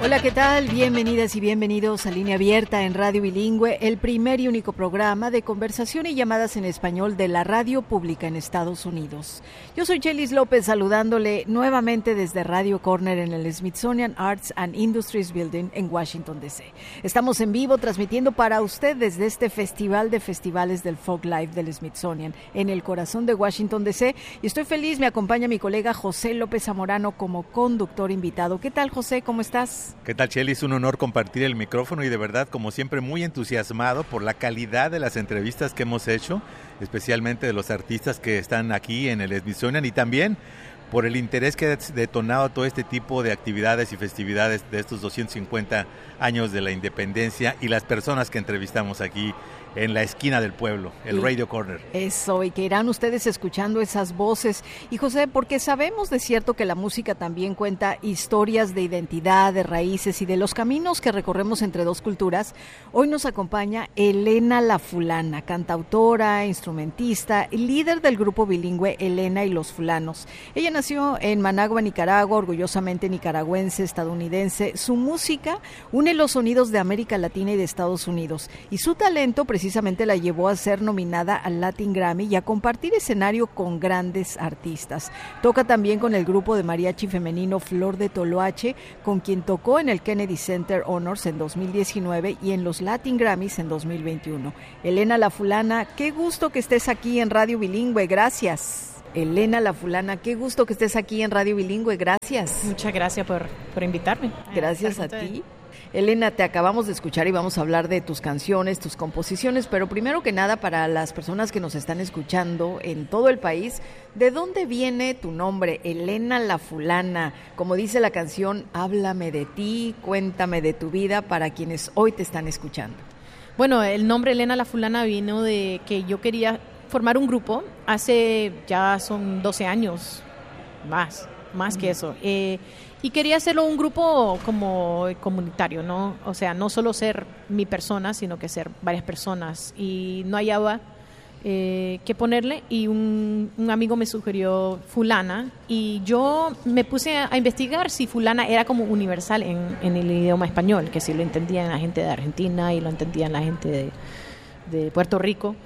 Hola, ¿qué tal? Bienvenidas y bienvenidos a Línea Abierta en Radio Bilingüe, el primer y único programa de conversación y llamadas en español de la radio pública en Estados Unidos. Yo soy Chelis López, saludándole nuevamente desde Radio Corner en el Smithsonian Arts and Industries Building en Washington, D.C. Estamos en vivo transmitiendo para usted desde este Festival de Festivales del Folk Life del Smithsonian en el corazón de Washington, D.C. Y estoy feliz, me acompaña mi colega José López Zamorano como conductor invitado. ¿Qué tal, José? ¿Cómo estás? ¿Qué tal, Chely? Es un honor compartir el micrófono y de verdad, como siempre, muy entusiasmado por la calidad de las entrevistas que hemos hecho, especialmente de los artistas que están aquí en el Smithsonian y también por el interés que ha detonado todo este tipo de actividades y festividades de estos 250 años de la independencia y las personas que entrevistamos aquí en la esquina del pueblo, el Radio Corner. Eso, y que irán ustedes escuchando esas voces. Y José, porque sabemos de cierto que la música también cuenta historias de identidad, de raíces y de los caminos que recorremos entre dos culturas, hoy nos acompaña Elena La Fulana, cantautora, instrumentista, líder del grupo bilingüe Elena y los Fulanos. Ella nació en Managua, Nicaragua, orgullosamente nicaragüense, estadounidense. Su música une los sonidos de América Latina y de Estados Unidos, y su talento precisamente la llevó a ser nominada al Latin Grammy y a compartir escenario con grandes artistas. Toca también con el grupo de mariachi femenino Flor de Toloache, con quien tocó en el Kennedy Center Honors en 2019 y en los Latin Grammys en 2021. Elena La Fulana, qué gusto que estés aquí en Radio Bilingüe, gracias. Elena La Fulana, qué gusto que estés aquí en Radio Bilingüe, gracias. Muchas gracias por invitarme. Gracias a ti. Elena, te acabamos de escuchar y vamos a hablar de tus canciones, tus composiciones, pero primero que nada, para las personas que nos están escuchando en todo el país, ¿de dónde viene tu nombre, Elena La Fulana? Como dice la canción, háblame de ti, cuéntame de tu vida, para quienes hoy te están escuchando. Bueno, el nombre Elena La Fulana vino de que yo quería formar un grupo, hace ya son 12 años, más que eso, y quería hacerlo un grupo como comunitario, ¿no? O sea, no solo ser mi persona, sino que ser varias personas, y no hallaba qué ponerle, y un amigo me sugirió Fulana, y yo me puse a investigar si Fulana era como universal en el idioma español, que si lo entendían la gente de Argentina y lo entendían la gente de Puerto Rico.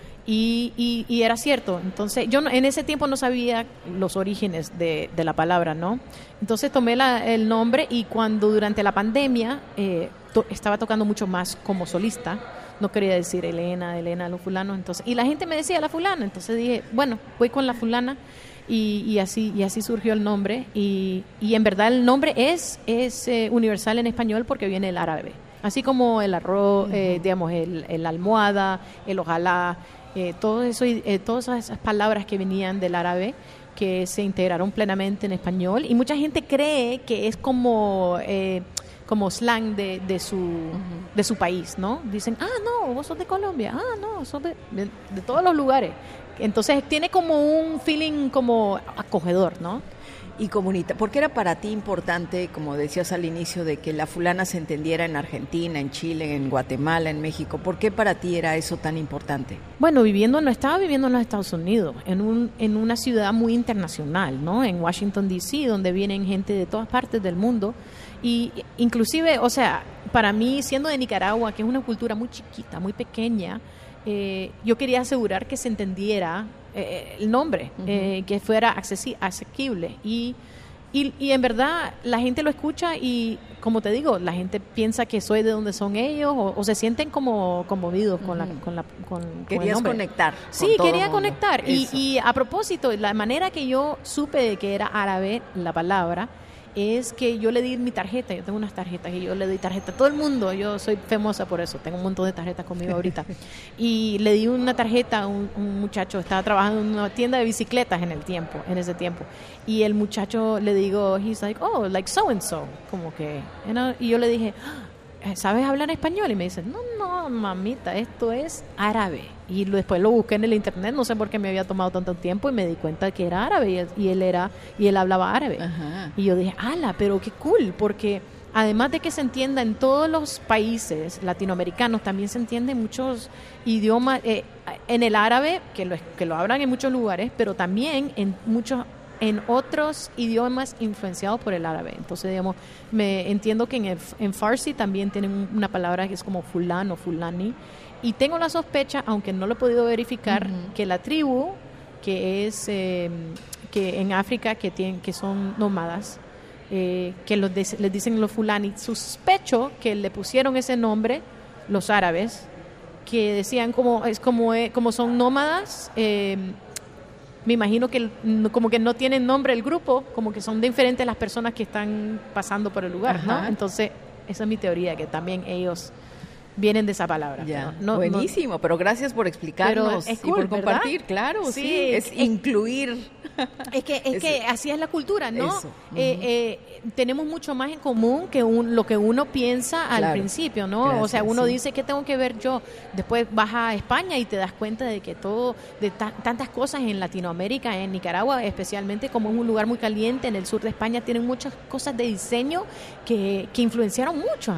Y era cierto. Entonces yo en ese tiempo no sabía los orígenes de la palabra, ¿no? Entonces tomé el nombre, y cuando durante la pandemia estaba tocando mucho más como solista, no quería decir Elena los Fulanos, entonces, y la gente me decía La Fulana, entonces dije, bueno, voy con La Fulana, y así surgió el nombre, y en verdad el nombre es universal en español porque viene del árabe, así como el arroz, digamos, el almohada, el ojalá, todo eso, todas esas palabras que venían del árabe que se integraron plenamente en español, y mucha gente cree que es como slang de su país, ¿no? Dicen, no, vos sos de Colombia, no, sos de todos los lugares. Entonces tiene como un feeling como acogedor, ¿no? Y ¿por qué era para ti importante, como decías al inicio, de que La Fulana se entendiera en Argentina, en Chile, en Guatemala, en México? ¿Por qué para ti era eso tan importante? Bueno, estaba viviendo en los Estados Unidos, en una ciudad muy internacional, ¿no? En Washington, D.C., donde vienen gente de todas partes del mundo. Y inclusive, o sea, para mí, siendo de Nicaragua, que es una cultura muy chiquita, muy pequeña, yo quería asegurar que se entendiera el nombre, que fuera asequible, y en verdad la gente lo escucha, y como te digo, la gente piensa que soy de donde son ellos, o se sienten como conmovidos con el nombre. Conectar. Sí, quería conectar, y a propósito, la manera que yo supe de que era árabe la palabra es que yo le di mi tarjeta. Yo tengo unas tarjetas y yo le di tarjeta a todo el mudo. Yo soy famosa por eso, tengo un montón de tarjetas conmigo ahorita. Y le di una tarjeta a un muchacho, estaba trabajando en una tienda de bicicletas en ese tiempo, y el muchacho, le digo, he's like, oh, like so and so, como que, y yo le dije, ¿sabes hablar español? Y me dice, no, mamita, esto es árabe. Y después lo busqué en el internet, no sé por qué me había tomado tanto tiempo, y me di cuenta que era árabe, y él hablaba árabe. Ajá. Y yo dije, ¡ala, pero qué cool! Porque además de que se entienda en todos los países latinoamericanos, también se entiende muchos idiomas, en el árabe, que lo hablan en muchos lugares, pero también en muchos en otros idiomas influenciados por el árabe. Entonces, digamos, me entiendo que en Farsi también tienen una palabra que es como fulán o fulani, y tengo la sospecha, aunque no lo he podido verificar, que la tribu que es que en África que son nómadas, que les dicen los fulani, sospecho que le pusieron ese nombre los árabes, que decían como son nómadas, me imagino que como que no tienen nombre el grupo, como que son diferentes las personas que están pasando por el lugar, ¿no? Entonces, esa es mi teoría, que también ellos vienen de esa palabra. Ya. Buenísimo, pero gracias por explicarnos es cool, y por compartir, ¿verdad? Claro, sí, es incluir. Es que así es la cultura, ¿no? Tenemos mucho más en común que lo que uno piensa al principio, ¿no? Gracias, o sea, uno dice, ¿qué tengo que ver yo? Después vas a España y te das cuenta de que tantas cosas en Latinoamérica, en Nicaragua especialmente, como es un lugar muy caliente, en el sur de España tienen muchas cosas de diseño que influenciaron mucho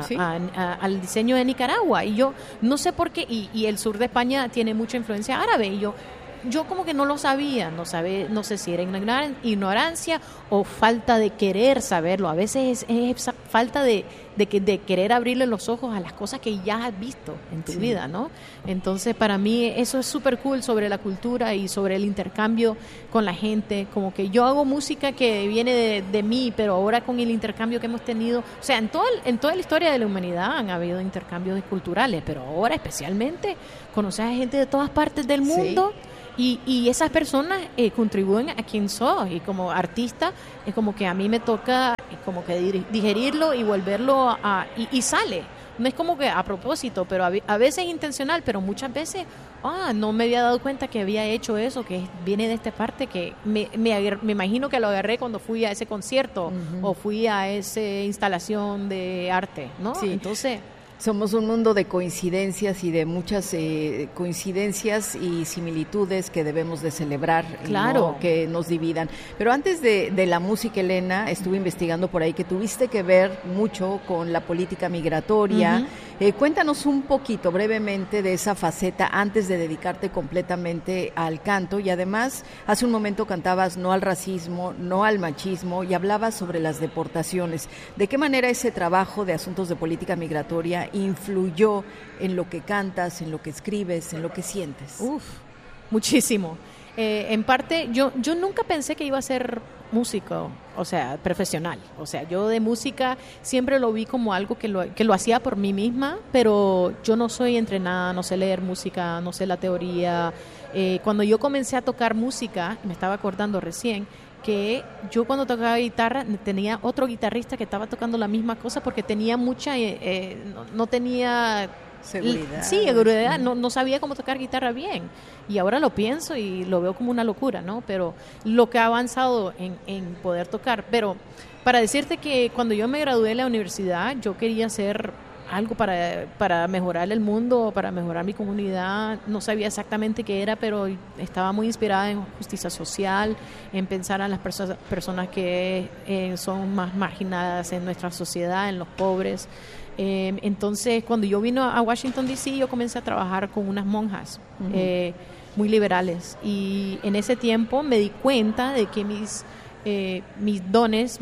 al diseño de Nicaragua. Y yo no sé por qué, y el sur de España tiene mucha influencia árabe, y yo como que no lo sabía, no sé si era ignorancia o falta de querer saberlo. A veces es falta de querer abrirle los ojos a las cosas que ya has visto en tu vida, ¿no? Entonces, para mí eso es súper cool sobre la cultura y sobre el intercambio con la gente. Como que yo hago música que viene de mí, pero ahora con el intercambio que hemos tenido, o sea, en toda la historia de la humanidad han habido intercambios culturales, pero ahora especialmente conocer a gente de todas partes del mundo. Y esas personas contribuyen a quien soy, y como artista es como que a mí me toca como que digerirlo y volverlo y sale. No es como que a propósito, pero a veces intencional, pero muchas veces no me había dado cuenta que había hecho eso, que viene de esta parte, que me imagino que lo agarré cuando fui a ese concierto o fui a esa instalación de arte, ¿no? Sí. Entonces, somos un mundo de coincidencias y de muchas coincidencias y similitudes que debemos de celebrar, claro, ¿no? Que nos dividan. Pero antes de la música, Elena, estuve investigando por ahí que tuviste que ver mucho con la política migratoria. Cuéntanos un poquito, brevemente, de esa faceta antes de dedicarte completamente al canto. Y además, hace un momento cantabas no al racismo, no al machismo, y hablabas sobre las deportaciones. ¿De qué manera ese trabajo de asuntos de política migratoria influyó en lo que cantas, en lo que escribes, en lo que sientes? Muchísimo. En parte, yo nunca pensé que iba a ser músico, o sea, profesional. O sea, yo de música siempre lo vi como algo que lo hacía por mí misma, pero yo no soy entrenada, no sé leer música, no sé la teoría. Cuando yo comencé a tocar música, me estaba acordando recién, que yo cuando tocaba guitarra tenía otro guitarrista que estaba tocando la misma cosa porque tenía mucha, no tenía seguridad. Sí, seguridad, no sabía cómo tocar guitarra bien. Y ahora lo pienso y lo veo como una locura, ¿no? Pero lo que ha avanzado en poder tocar. Pero para decirte que cuando yo me gradué de la universidad, yo quería hacer algo para mejorar el mundo, para mejorar mi comunidad. No sabía exactamente qué era, pero estaba muy inspirada en justicia social, en pensar en las personas que son más marginadas en nuestra sociedad, en los pobres. Entonces, cuando yo vine a Washington, D.C., yo comencé a trabajar con unas monjas muy liberales. Y en ese tiempo me di cuenta de que mis dones,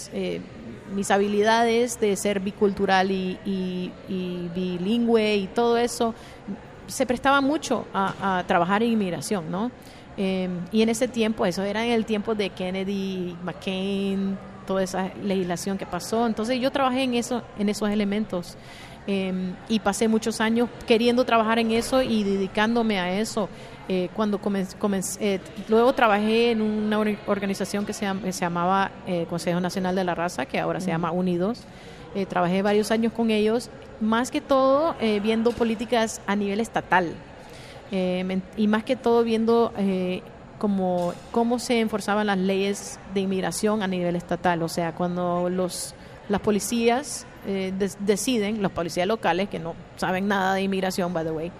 mis habilidades de ser bicultural y bilingüe y todo eso se prestaba mucho a trabajar en inmigración, ¿no? Y en ese tiempo, eso era en el tiempo de Kennedy, McCain, toda esa legislación que pasó. Entonces yo trabajé en esos elementos y pasé muchos años queriendo trabajar en eso y dedicándome a eso. Cuando comencé, luego trabajé en una organización que se llamaba Consejo Nacional de la Raza, que ahora se llama Unidos. Trabajé varios años con ellos, más que todo viendo políticas a nivel estatal y más que todo viendo cómo se enforzaban las leyes de inmigración a nivel estatal. O sea, cuando las policías deciden, los policías locales, que no saben nada de inmigración, by the way,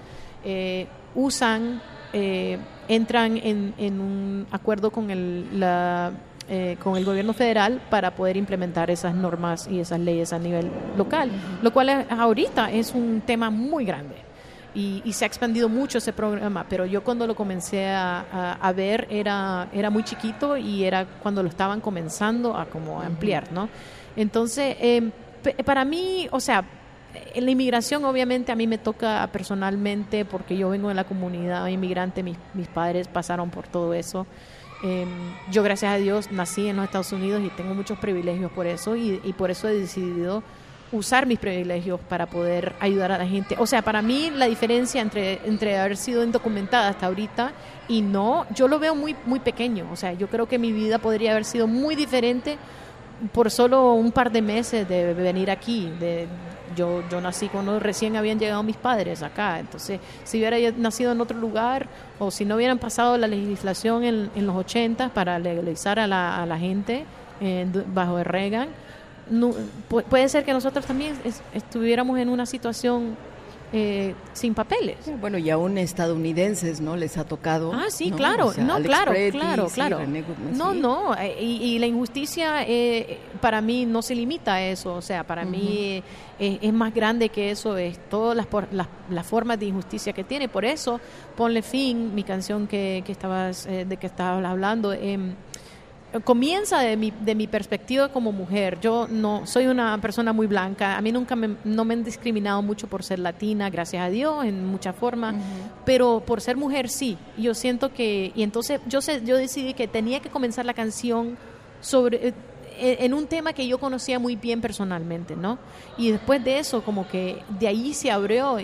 entran en un acuerdo con el gobierno federal para poder implementar esas normas y esas leyes a nivel local, lo cual ahorita es un tema muy grande. y se ha expandido mucho ese programa, pero yo cuando lo comencé a ver era muy chiquito y era cuando lo estaban comenzando a como ampliar, ¿no? Entonces, para mí, o sea, en la inmigración obviamente a mí me toca personalmente porque yo vengo de la comunidad inmigrante, mis padres pasaron por todo eso. Yo, gracias a Dios, nací en los Estados Unidos y tengo muchos privilegios por eso y por eso he decidido usar mis privilegios para poder ayudar a la gente. O sea, para mí la diferencia entre haber sido indocumentada hasta ahorita y no, yo lo veo muy, muy pequeño. O sea, yo creo que mi vida podría haber sido muy diferente por solo un par de meses de venir aquí. Yo nací cuando recién habían llegado mis padres acá. Entonces, si hubiera nacido en otro lugar o si no hubieran pasado la legislación en los 80 para legalizar a la gente bajo el Reagan, no, puede ser que nosotros también estuviéramos en una situación sin papeles. Bueno, y aún estadounidenses, ¿no? Les ha tocado. Ah, sí, ¿no? claro, O sea, no, Alex claro, Pretty, claro, sí, claro. René Goodman, No, sí. no, y la injusticia para mí no se limita a eso, o sea, para mí es más grande que eso, es todas las formas de injusticia que tiene. Por eso, Ponle Fin, mi canción de que estabas hablando, comienza de mi perspectiva como mujer. Yo no soy una persona muy blanca. A mí nunca no me han discriminado mucho por ser latina, gracias a Dios, en muchas formas. Pero por ser mujer sí. Yo siento que y entonces yo decidí que tenía que comenzar la canción sobre en un tema que yo conocía muy bien personalmente, ¿no? Y después de eso, como que de ahí se abrió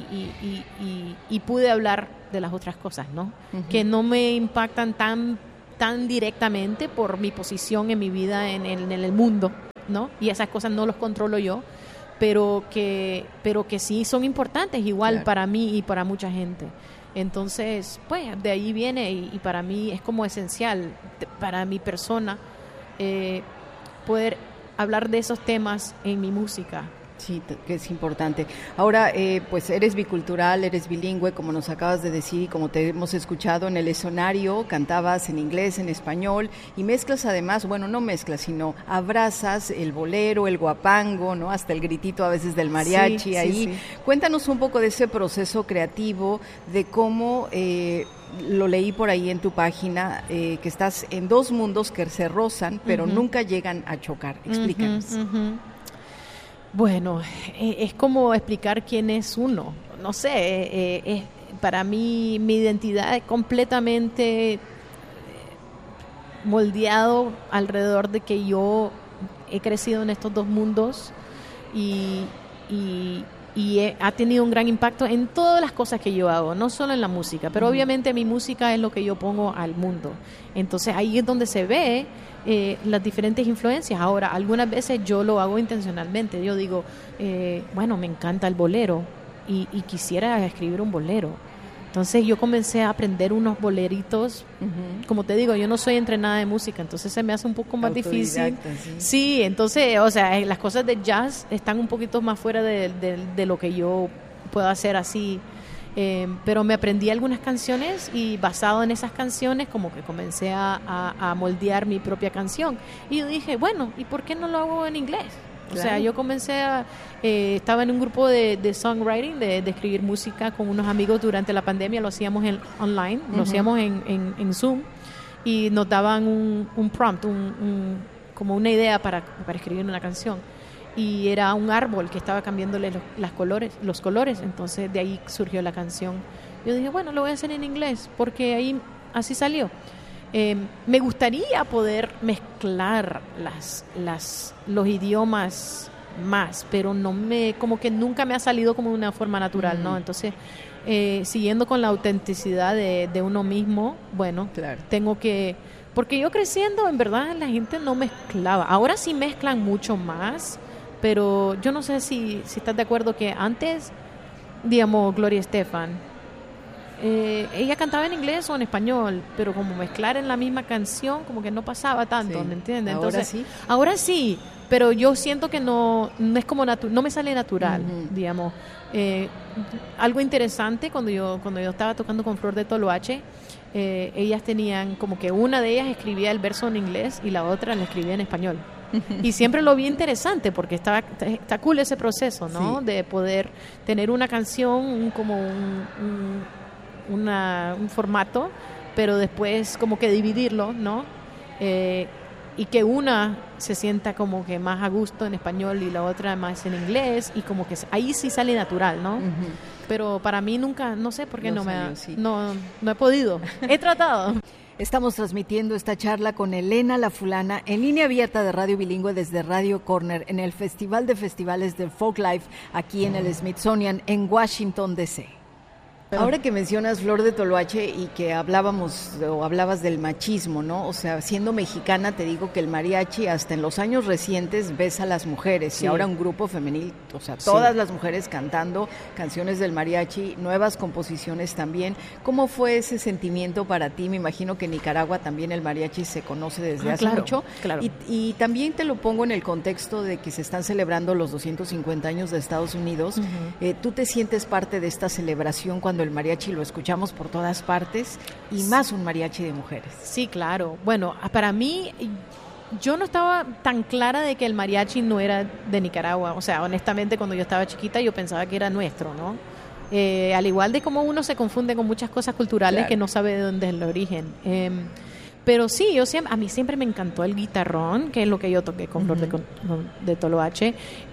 y pude hablar de las otras cosas, ¿no? Que no me impactan tan directamente por mi posición en mi vida en el mundo, ¿no? Y esas cosas no los controlo yo, pero que sí son importantes igual, claro, para mí y para mucha gente. Entonces, pues, de ahí viene y para mí es como esencial para mi persona poder hablar de esos temas en mi música. Sí, que es importante. Ahora, pues eres bicultural, eres bilingüe, como nos acabas de decir y como te hemos escuchado en el escenario, cantabas en inglés, en español y mezclas además, bueno, no mezclas, sino abrazas el bolero, el guapango, ¿no? Hasta el gritito a veces del mariachi, sí, ahí. Sí. Cuéntanos un poco de ese proceso creativo, de cómo... lo leí por ahí en tu página, que estás en dos mundos que se rozan, pero nunca llegan a chocar. Explícanos. Bueno, es como explicar quién es uno. No sé, para mí mi identidad es completamente moldeado alrededor de que yo he crecido en estos dos mundos y ha tenido un gran impacto en todas las cosas que yo hago, no solo en la música, pero obviamente mi música es lo que yo pongo al mundo. Entonces ahí es donde se ve las diferentes influencias. Ahora, algunas veces yo lo hago intencionalmente. Yo digo, bueno, me encanta el bolero y quisiera escribir un bolero. Entonces yo comencé a aprender unos boleritos. Como te digo, yo no soy entrenada de música, entonces se me hace un poco más difícil. Sí, entonces, o sea, las cosas de jazz están un poquito más fuera de lo que yo puedo hacer así. Pero me aprendí algunas canciones y basado en esas canciones como que comencé a moldear mi propia canción. Y yo dije, bueno, ¿y por qué no lo hago en inglés? Claro. O sea, yo comencé estaba en un grupo de songwriting, de escribir música con unos amigos durante la pandemia, lo hacíamos online, lo hacíamos en Zoom y nos daban un prompt, como una idea para escribir una canción. Y era un árbol que estaba cambiándole los colores, entonces de ahí surgió la canción. Yo dije, bueno, lo voy a hacer en inglés, porque ahí así salió. Me gustaría poder mezclar los idiomas más, pero como que nunca me ha salido como de una forma natural, ¿no? Entonces, siguiendo con la autenticidad de uno mismo, bueno, claro, tengo que... Porque yo creciendo, en verdad, la gente no mezclaba. Ahora sí mezclan mucho más, pero yo no sé si estás de acuerdo que antes, digamos, Gloria Estefan, ella cantaba en inglés o en español, pero como mezclar en la misma canción como que no pasaba tanto, sí, ¿me entiendes? Entonces, ahora sí, pero yo siento que no es como no me sale natural, digamos. Algo interesante, cuando yo estaba tocando con Flor de Toloache, ellas tenían como que una de ellas escribía el verso en inglés y la otra la escribía en español. Y siempre lo vi interesante porque está cool ese proceso, ¿no? Sí. De poder tener una canción como un formato, pero después como que dividirlo, ¿no? Y que una se sienta como que más a gusto en español y la otra más en inglés, y como que ahí sí sale natural, ¿no? Pero para mí nunca, no sé por qué no he podido. He tratado. Estamos transmitiendo esta charla con Elena La Fulana en línea abierta de Radio Bilingüe desde Radio Corner en el Festival de Festivales del Folklife aquí en el Smithsonian en Washington, D.C. Ahora que mencionas Flor de Toloache y que hablabas del machismo, ¿no? O sea, siendo mexicana te digo que el mariachi hasta en los años recientes ves a las mujeres, sí. Y ahora un grupo femenil, o sea, todas las mujeres cantando canciones del mariachi, nuevas composiciones también. ¿Cómo fue ese sentimiento para ti? Me imagino que en Nicaragua también el mariachi se conoce desde hace mucho. Claro. Y también te lo pongo en el contexto de que se están celebrando los 250 años de Estados Unidos. ¿Tú te sientes parte de esta celebración cuando el mariachi lo escuchamos por todas partes y más un mariachi de mujeres? Sí, claro. Bueno, para mí, yo no estaba tan clara de que el mariachi no era de Nicaragua. O sea, honestamente, cuando yo estaba chiquita yo pensaba que era nuestro, ¿no? Al igual de cómo uno se confunde con muchas cosas culturales, claro, que no sabe de dónde es el origen. Pero sí, a mí siempre me encantó el guitarrón, que es lo que yo toqué con Flor de Toloache.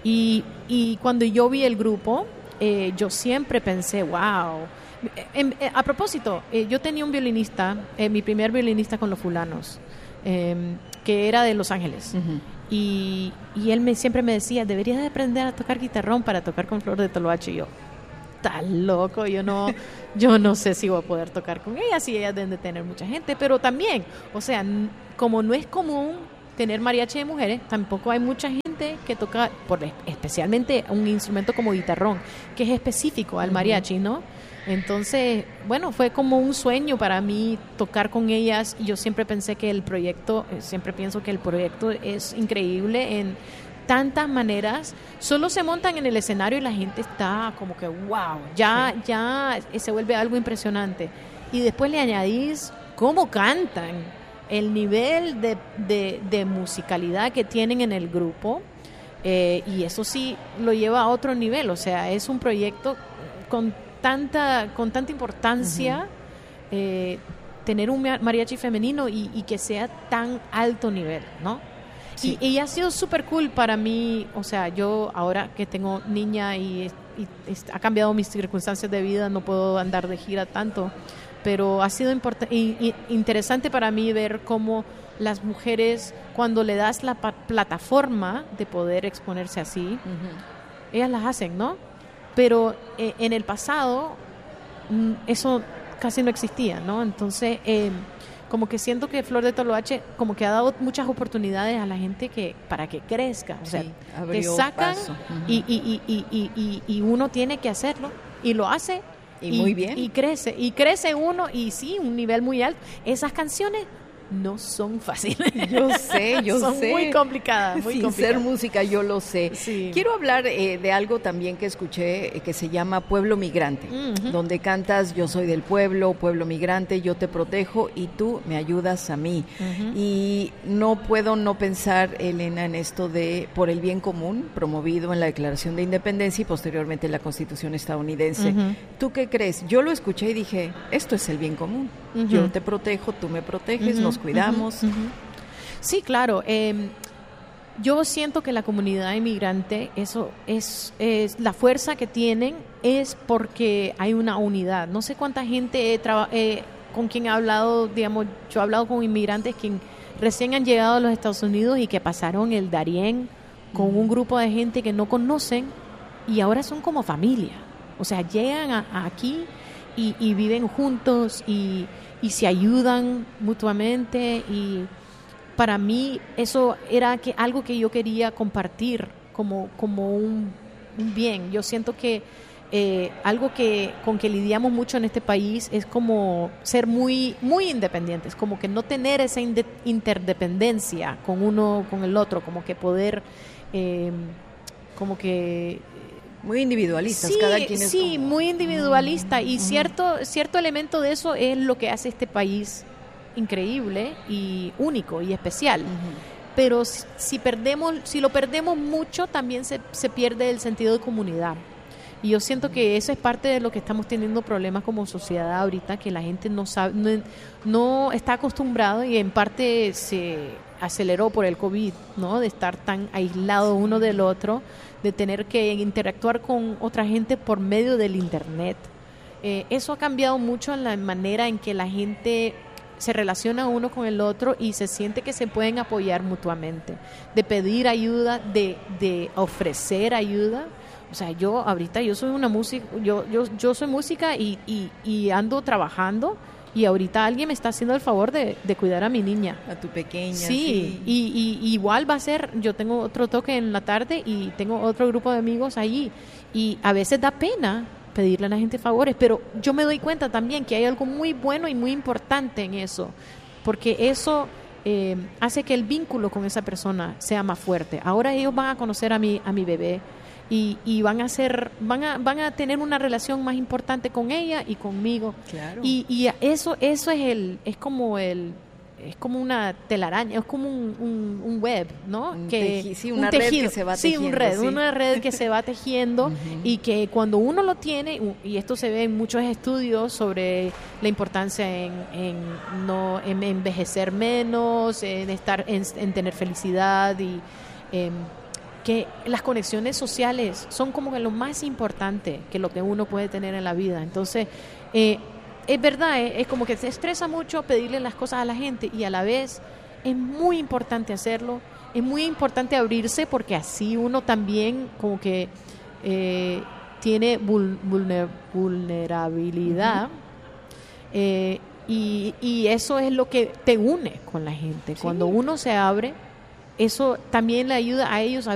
Y cuando yo vi el grupo, yo siempre pensé, wow. A propósito, yo tenía un violinista, mi primer violinista con los fulanos, que era de Los Ángeles. Y él siempre me decía, deberías de aprender a tocar guitarrón para tocar con Flor de Toloache. Y yo, está loco, yo no sé si voy a poder tocar con ella, si ellas deben de tener mucha gente, pero también, o sea, como no es común tener mariachi de mujeres, tampoco hay mucha gente que toca, especialmente un instrumento como guitarrón, que es específico al mariachi, ¿no? Entonces, bueno, fue como un sueño para mí tocar con ellas, y yo siempre pensé que siempre pienso que el proyecto es increíble en tantas maneras. Solo se montan en el escenario y la gente está como que wow, ya se vuelve algo impresionante. Y después le añadís cómo cantan, el nivel de musicalidad que tienen en el grupo, y eso sí lo lleva a otro nivel. O sea, es un proyecto con tanta importancia, tener un mariachi femenino y que sea tan alto nivel, ¿no? Sí. Y ha sido súper cool para mí. O sea, yo ahora que tengo niña y ha cambiado mis circunstancias de vida, no puedo andar de gira tanto, pero ha sido interesante para mí ver cómo las mujeres, cuando le das la plataforma de poder exponerse así, ellas las hacen, ¿no? Pero en el pasado eso casi no existía, ¿no? Entonces, como que siento que Flor de Toloache como que ha dado muchas oportunidades a la gente para que crezca. O sea, te sacan y uno tiene que hacerlo, y lo hace. Y muy bien. Y crece uno, y sí, un nivel muy alto. Esas canciones no son fáciles. Yo sé. Son muy complicadas. Sin ser música, yo lo sé. Sí. Quiero hablar de algo también que escuché que se llama Pueblo Migrante, donde cantas yo soy del pueblo migrante, yo te protejo y tú me ayudas a mí. Y no puedo no pensar, Elena, en esto de por el bien común, promovido en la Declaración de Independencia y posteriormente en la Constitución estadounidense. ¿Tú qué crees? Yo lo escuché y dije, esto es el bien común. Yo te protejo, tú me proteges, nos cuidamos. Sí, claro. Yo siento que la comunidad inmigrante, eso es la fuerza que tienen, es porque hay una unidad. No sé cuánta gente con quien he hablado, digamos, yo he hablado con inmigrantes que recién han llegado a los Estados Unidos y que pasaron el Darién con un grupo de gente que no conocen y ahora son como familia. O sea, llegan aquí y viven juntos y se ayudan mutuamente, y para mí eso era algo que yo quería compartir como un bien. Yo siento que algo con que lidiamos mucho en este país es como ser muy, muy independientes, como que no tener esa interdependencia con uno, con el otro, como que poder, como que... Muy individualistas, sí, cada quien es sí, como... muy individualista, y cierto elemento de eso es lo que hace este país increíble y único y especial. pero si lo perdemos mucho, también se pierde el sentido de comunidad. Y yo siento que eso es parte de lo que estamos teniendo problemas como sociedad ahorita, que la gente no sabe, no está acostumbrado, y en parte se aceleró por el COVID, ¿no? De estar tan aislado uno del otro, de tener que interactuar con otra gente por medio del internet. Eso ha cambiado mucho en la manera en que la gente se relaciona uno con el otro y se siente que se pueden apoyar mutuamente, de pedir ayuda, de ofrecer ayuda. O sea, yo soy una música, yo soy música y ando trabajando, y ahorita alguien me está haciendo el favor de cuidar a mi niña. A tu pequeña. Sí. Y igual va a ser, yo tengo otro toque en la tarde y tengo otro grupo de amigos allí, y a veces da pena pedirle a la gente favores, pero yo me doy cuenta también que hay algo muy bueno y muy importante en eso, porque eso hace que el vínculo con esa persona sea más fuerte. Ahora ellos van a conocer a mi bebé, y van a tener una relación más importante con ella y conmigo. Claro. Y eso es como una telaraña, es como un web, ¿no? Una red que se va tejiendo. Una red que se va tejiendo. Y que cuando uno lo tiene, y esto se ve en muchos estudios sobre la importancia en envejecer menos, en tener felicidad, y que las conexiones sociales son como que lo más importante que lo que uno puede tener en la vida. Entonces, es verdad, es como que se estresa mucho pedirle las cosas a la gente, y a la vez es muy importante hacerlo, es muy importante abrirse, porque así uno también como que tiene vulnerabilidad, y eso es lo que te une con la gente. Cuando uno se abre, eso también le ayuda a ellos a